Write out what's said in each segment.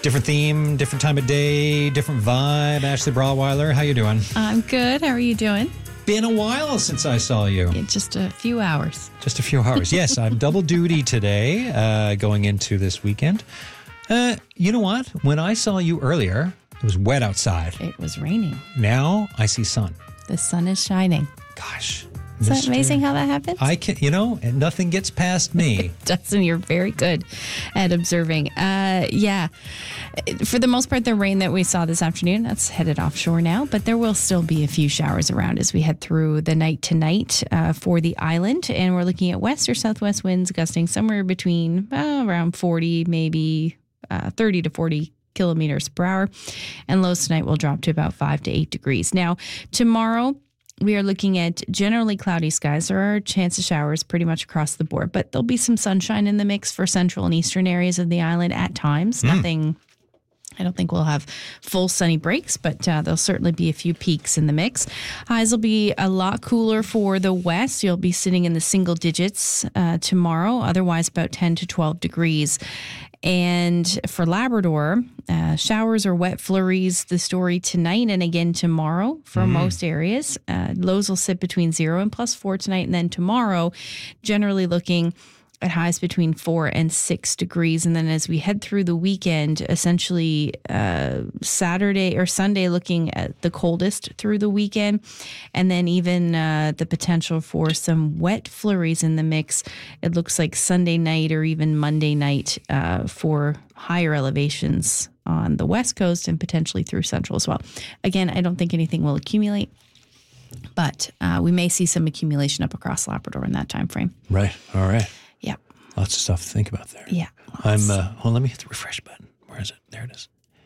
Different theme, different time of day, different vibe. Ashley Brawweiler, how you doing? I'm good. How are you doing? Been a while since I saw you. In just a few hours. Just a few hours. Yes, I'm double duty today, going into this weekend. You know what? When I saw you earlier, it was wet outside. It was raining. Now I see sun. The sun is shining. Gosh. Is that amazing how that happens? I can, and nothing gets past me. Dustin, you're very good at observing. Yeah. For the most part, the rain that we saw this afternoon, that's headed offshore now, but there will still be a few showers around as we head through the night tonight for the island. And we're looking at west or southwest winds gusting somewhere between around 40, maybe 30 to 40 kilometers per hour. And lows tonight will drop to about 5 to 8 degrees. Now, tomorrow, we are looking at generally cloudy skies. There are a chance of showers pretty much across the board, but there'll be some sunshine in the mix for central and eastern areas of the island at times. Nothing, I don't think we'll have full sunny breaks, but there'll certainly be a few peaks in the mix. Highs will be a lot cooler for the west. You'll be sitting in the single digits tomorrow, otherwise about 10 to 12 degrees. And for Labrador, showers or wet flurries, the story tonight and again tomorrow for most areas. Lows will sit between 0 and +4 tonight. And then tomorrow, generally looking at highs between 4 and 6 degrees. And then as we head through the weekend, essentially Saturday or Sunday looking at the coldest through the weekend. And then even the potential for some wet flurries in the mix. It looks like Sunday night or even Monday night for higher elevations on the west coast and potentially through central as well. Again, I don't think anything will accumulate, but we may see some accumulation up across Labrador in that time frame. Right. All right. Yeah. Lots of stuff to think about there. Yeah. Let me hit the refresh button. Where is it? There it is.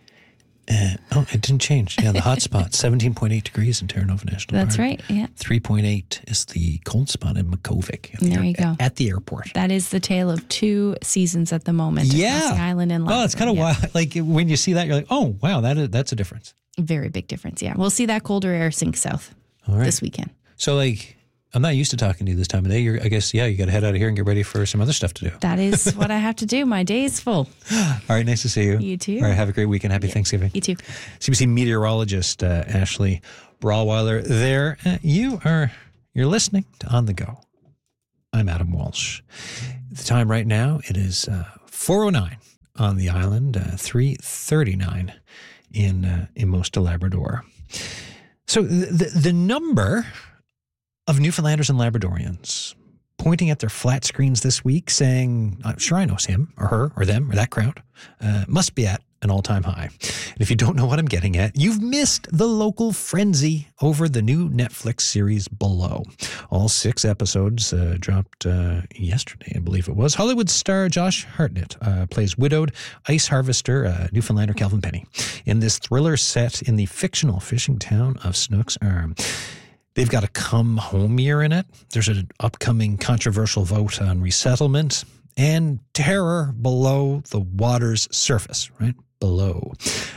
It didn't change. Yeah, the hot spot, 17.8 degrees in Terra Nova National Park. That's right, yeah. 3.8 is the cold spot in Makkovik. There you go. At the airport. That is the tale of two seasons at the moment. Yeah. Across the island and Labrador. Oh, it's kind of wild. Like when you see that, you're like, oh, wow, that's a difference. Very big difference, yeah. We'll see that colder air sink south this weekend. So, I'm not used to talking to you this time of day. I guess, you got to head out of here and get ready for some other stuff to do. That is what I have to do. My day is full. All right, nice to see you. You too. All right, have a great weekend. Happy Thanksgiving. You too. CBC meteorologist Ashley Brawweiler there. You're listening to On the Go. I'm Adam Walsh. The time right now, it is 4:09 on the island, 3:39 in most of Labrador. So the number of Newfoundlanders and Labradorians pointing at their flat screens this week saying, I'm sure I know him or her or them or that crowd, must be at an all-time high. And if you don't know what I'm getting at, you've missed the local frenzy over the new Netflix series Below. All 6 episodes dropped yesterday, I believe it was. Hollywood star Josh Hartnett plays widowed ice harvester Newfoundlander Calvin Penny in this thriller set in the fictional fishing town of Snook's Arm. They've got a come home year in it. There's an upcoming controversial vote on resettlement and terror below the water's surface, right? Below.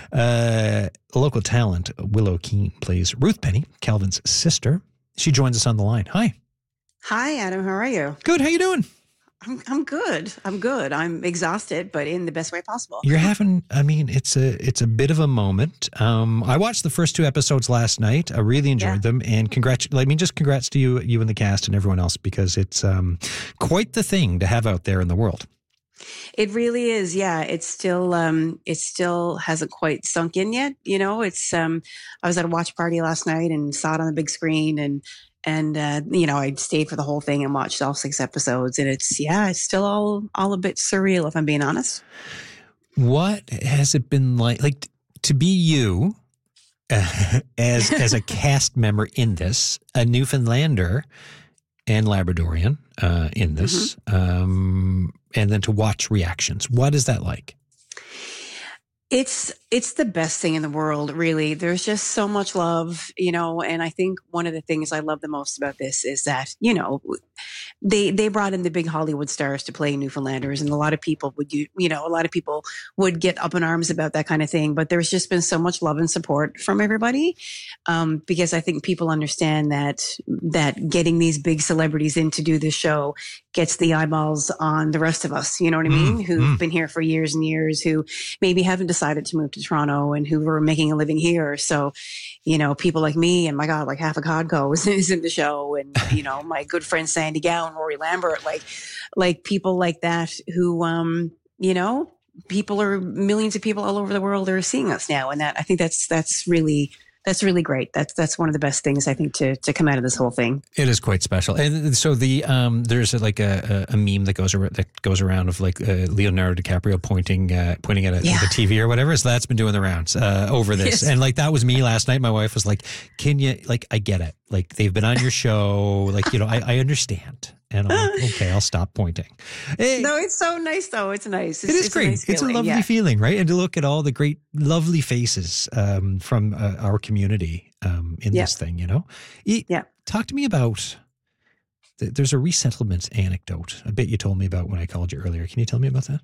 Local talent Willow Keane plays Ruth Penny, Calvin's sister. She joins us on the line. Hi. Hi, Adam. How are you? Good. How you doing? I'm good. I'm exhausted, but in the best way possible. You're having, it's a bit of a moment. I watched the first 2 episodes last night. I really enjoyed them, and congrats to you and the cast and everyone else, because it's quite the thing to have out there in the world. It really is. Yeah. It still hasn't quite sunk in yet. I was at a watch party last night and saw it on the big screen, and I stayed for the whole thing and watched all 6 episodes, and it's still all a bit surreal, if I'm being honest. What has it been like to be you as a cast member in this, a Newfoundlander and Labradorian in this, and then to watch reactions? What is that like? It's the best thing in the world, really. There's just so much love, and I think one of the things I love the most about this is that, they brought in the big Hollywood stars to play Newfoundlanders, and a lot of people would get up in arms about that kind of thing. But there's just been so much love and support from everybody, because I think people understand that getting these big celebrities in to do this show gets the eyeballs on the rest of us. You know what I mean? Who've been here for years and years, who maybe haven't decided to move to Toronto and who were making a living here. So, people like me and my God, like half a Codco is in the show, and my good friend Sandy Gow and Rory Lambert, like people like that who, people are millions of people all over the world are seeing us now, and that I think that's really great. That's one of the best things I think to come out of this whole thing. It is quite special. And so there's like a meme that goes around of like Leonardo DiCaprio pointing at the TV or whatever. So that's been doing the rounds over this. Yes. And like that was me last night. My wife was like, "Can you I get it. Like they've been on your show. Like I understand." And I'm like, okay, I'll stop pointing. Hey. No, it's so nice, though. It's nice. It's great. Nice it's a lovely feeling, right? And to look at all the great, lovely faces from our community in this thing, Talk to me about, there's a resettlement anecdote, a bit you told me about when I called you earlier. Can you tell me about that?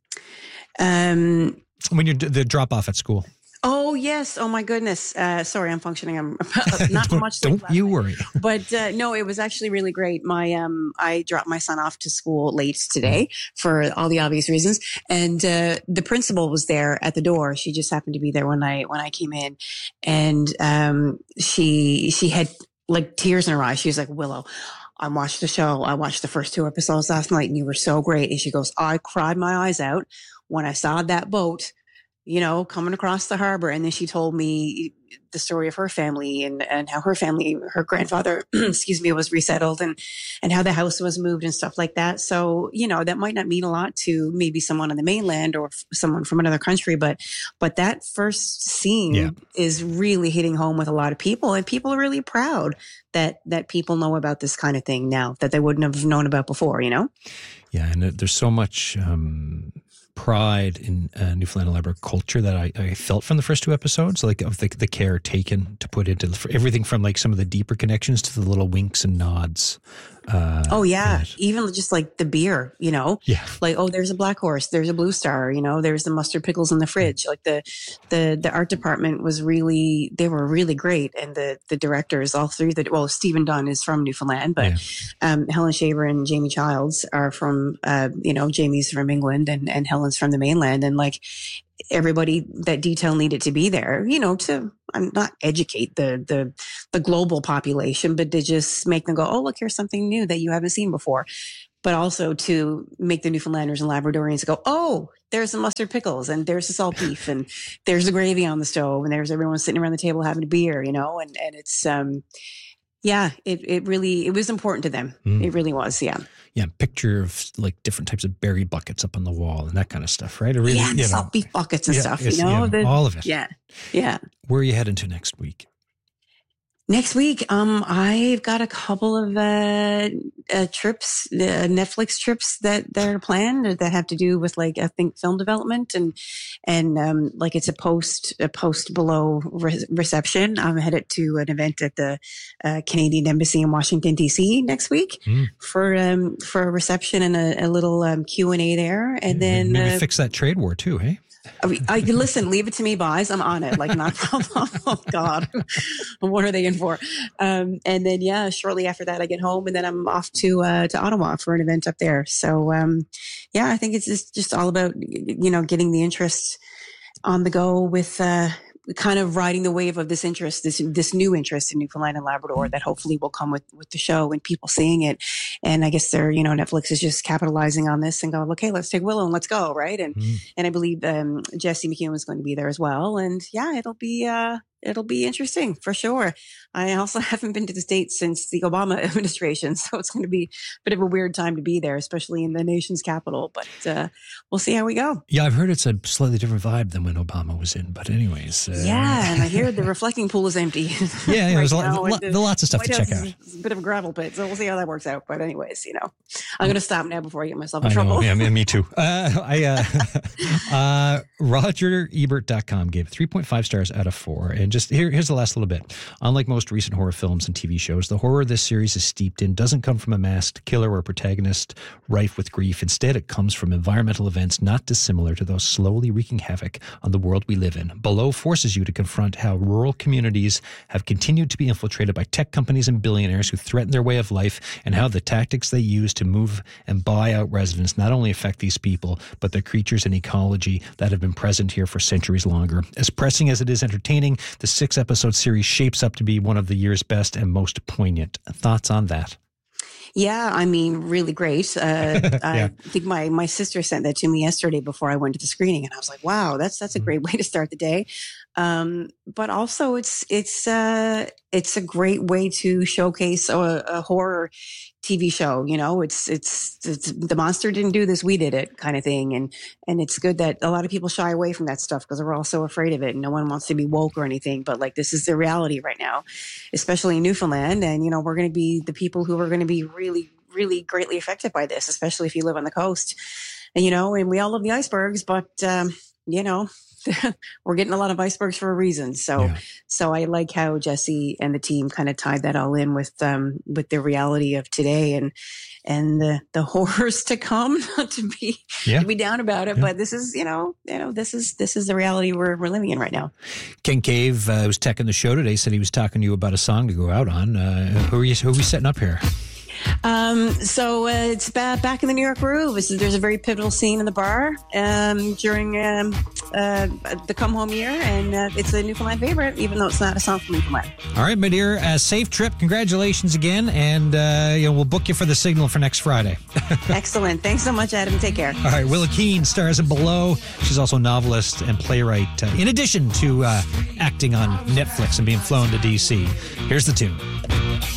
When you're the drop off at school. Oh, yes. Oh, my goodness. Sorry, I'm functioning. I'm not much. Don't you worry. But no, it was actually really great. I dropped my son off to school late today for all the obvious reasons. And the principal was there at the door. She just happened to be there when I came in. And she had like tears in her eyes. She was like, "Willow, I watched the show. I watched the first 2 episodes last night and you were so great." And she goes, "I cried my eyes out when I saw that boat, coming across the harbor." And then she told me the story of her family and how her grandfather, was resettled and how the house was moved and stuff like that. So, that might not mean a lot to maybe someone on the mainland or someone from another country, but that first scene is really hitting home with a lot of people, and people are really proud that people know about this kind of thing now that they wouldn't have known about before, Yeah. And there's so much, pride in Newfoundland and Labrador culture that I felt from the first 2 episodes, like of the care taken to put into everything from like some of the deeper connections to the little winks and nods. Even just like the beer, like, oh, there's a Black Horse, there's a Blue Star, there's the mustard pickles in the fridge. Like the art department they were really great, and the directors, all three, Stephen Dunn is from Newfoundland, but Helen Shaver and Jamie Childs are from Jamie's from England and Helen's from the mainland, and like everybody, that detail needed to be there, to not educate the global population, but to just make them go, "Oh, look, here's something new that you haven't seen before." But also to make the Newfoundlanders and Labradorians go, "Oh, there's the mustard pickles, and there's the salt beef, and there's the gravy on the stove, and there's everyone sitting around the table having a beer," and it's, it was important to them. It really was. Yeah. Yeah. Picture of like different types of berry buckets up on the wall and that kind of stuff, right? Really, and salt beef buckets and stuff, all of it. Yeah. Yeah. Where are you heading to next week? Next week, I've got a couple of trips, Netflix trips that are planned that have to do with like, I think, film development and like it's a post below reception. I'm headed to an event at the Canadian Embassy in Washington D.C. next week for a reception and a little Q&A there, and then maybe fix that trade war too, hey? Listen, leave it to me, guys. I'm on it. Like, not a problem. Oh God, what are they in for? And then, shortly after that, I get home, and then I'm off to Ottawa for an event up there. So, I think it's just all about getting the interest on the go with kind of riding the wave of this interest, this new interest in Newfoundland and Labrador that hopefully will come with the show and people seeing it. And I guess they're, Netflix is just capitalizing on this and going, okay, let's take Willow and let's go. Right. And I believe Jesse McEwen is going to be there as well. And it'll be interesting for sure. I also haven't been to the States since the Obama administration, so it's going to be a bit of a weird time to be there, especially in the nation's capital. But we'll see how we go. Yeah, I've heard it's a slightly different vibe than when Obama was in. But anyways. And I hear the reflecting pool is empty. Yeah, there's lots of stuff to check out. It's a bit of a gravel pit, so we'll see how that works out. But anyways, I'm going to stop now before I get myself in trouble. Yeah, me too. RogerEbert.com gave it 3.5 stars out of 4. And And just here's the last little bit. Unlike most recent horror films and TV shows, the horror this series is steeped in doesn't come from a masked killer or protagonist rife with grief. Instead, it comes from environmental events not dissimilar to those slowly wreaking havoc on the world we live in. Below forces you to confront how rural communities have continued to be infiltrated by tech companies and billionaires who threaten their way of life, and how the tactics they use to move and buy out residents not only affect these people, but the creatures and ecology that have been present here for centuries longer. As pressing as it is entertaining, the 6-episode series shapes up to be one of the year's best and most poignant. Thoughts on that? Yeah, I mean, really great. I think my sister sent that to me yesterday before I went to the screening, and I was like, "Wow, that's a great way to start the day." But also, it's a great way to showcase a horror TV show. You know, it's the monster didn't do this, we did it, kind of thing. And it's good that a lot of people shy away from that stuff because we're all so afraid of it, and no one wants to be woke or anything. But like, this is the reality right now, especially in Newfoundland. And you know, we're going to be the people who are going to be really, really greatly affected by this, especially if you live on the coast. And you know, and we all love the icebergs, but you know. We're getting a lot of icebergs for a reason. So I like how Jesse and the team kind of tied that all in with the reality of today and the horrors to come. Not to be down about it, but this is this is the reality we're living in right now. Ken Cave was teching the show today. Said he was talking to you about a song to go out on. Who are we setting up here? So it's back in the New York Groove. There's a very pivotal scene in the bar during the come home year, and it's a Newfoundland favorite, even though it's not a song from Newfoundland. All right, my dear, safe trip. Congratulations again, and we'll book you for the Signal for next Friday. Excellent. Thanks so much, Adam. Take care. All right, Willa Keane stars in Below. She's also a novelist and playwright, in addition to acting on Netflix and being flown to D.C. Here's the tune.